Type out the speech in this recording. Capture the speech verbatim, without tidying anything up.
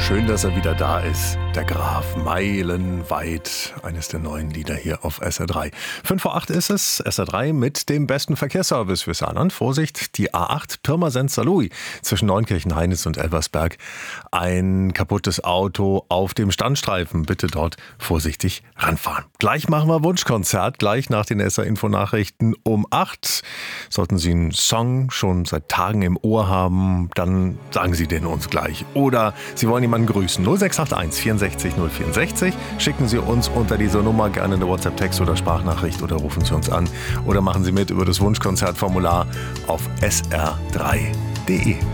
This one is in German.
Schön, dass er wieder da ist. Der Graf, meilenweit. Eines der neuen Lieder hier auf S R drei. Fünf vor acht ist es, S R drei mit dem besten Verkehrsservice für Saarland. Vorsicht, die A acht Pirmasens-Saarlouis zwischen Neunkirchen-Heinis und Elversberg. Ein kaputtes Auto auf dem Standstreifen. Bitte dort vorsichtig ranfahren. Gleich machen wir Wunschkonzert, gleich nach den S R-Info-Nachrichten um acht. Sollten Sie einen Song schon seit Tagen im Ohr haben, dann sagen Sie den uns gleich. Oder Sie wollen jemanden grüßen. null sechs acht eins vierundsechzig null vierundsechzig. Schicken Sie uns unter dieser Nummer gerne eine WhatsApp-Text oder Sprachnachricht oder rufen Sie uns an. Oder machen Sie mit über das Wunschkonzertformular auf S R drei punkt de.